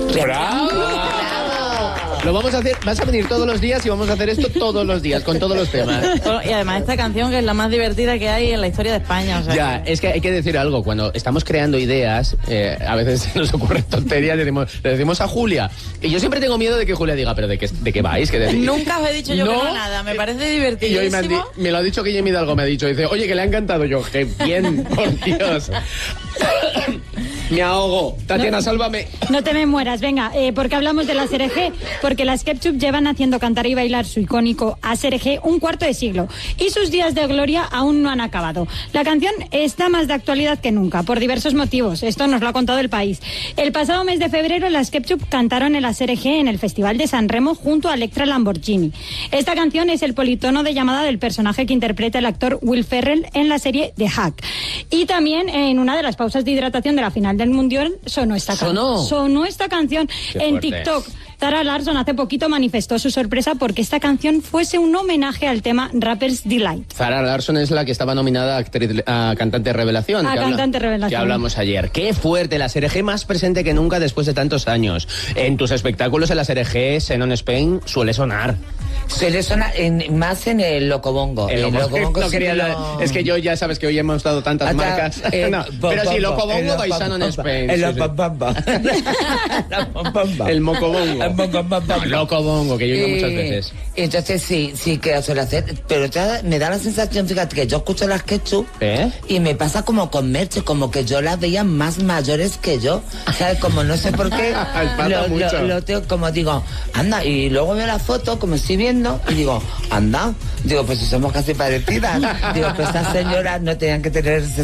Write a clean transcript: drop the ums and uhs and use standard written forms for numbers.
¡Bravo! Lo vamos a hacer, vas a venir todos los días y vamos a hacer esto todos los días, con todos los temas. Y además esta canción que es la más divertida que hay en la historia de España. O sea, ya, es que hay que decir algo, cuando estamos creando ideas, a veces nos ocurren tonterías, le decimos a Julia, y yo siempre tengo miedo de que Julia diga, pero ¿de qué vais? Nunca os he dicho yo que no nada, me parece divertidísimo. Y hoy me lo ha dicho Guillermo Hidalgo, me ha dicho, dice, oye, que le ha encantado. Yo, qué bien, por Dios. Me ahogo. Tatiana, sálvame. No te me mueras, venga, porque hablamos de la SRG, porque las Ketchup llevan haciendo cantar y bailar su icónico ASRG un cuarto de siglo, y sus días de gloria aún no han acabado. La canción está más de actualidad que nunca, por diversos motivos. Esto nos lo ha contado El País. El pasado mes de febrero, las Ketchup cantaron el ASRG en el Festival de San Remo junto a Electra Lamborghini. Esta canción es el politono de llamada del personaje que interpreta el actor Will Ferrell en la serie The Hack. Y también en una de las pausas de hidratación de la final del Mundial sonó esta canción. En TikTok. Zara Larsson hace poquito manifestó su sorpresa porque esta canción fuese un homenaje al tema Rapper's Delight. Zara Larsson es la que estaba nominada a Cantante Revelación. Que hablamos ayer. Qué fuerte, la SRG más presente que nunca después de tantos años. En tus espectáculos en la SRG, Xenon Spain, suele sonar. Suele sonar más en el Locobongo. Es que yo ya sabes que hoy hemos dado tantas marcas. Pero sí, Locobongo by Xenon Spain. El Locobongo. El Mocobongo. Locobongo, que yo he ido muchas veces. Entonces sí que suele hacer, pero me da la sensación, fíjate, que yo escucho las Ketchup y me pasa como con Merche, como que yo las veía más mayores que yo, ¿sabes? Como no sé por qué, lo tengo, como digo, anda, y luego veo la foto, como estoy viendo, y digo, anda, digo, pues si somos casi parecidas, digo, pues estas señoras no tenían que tener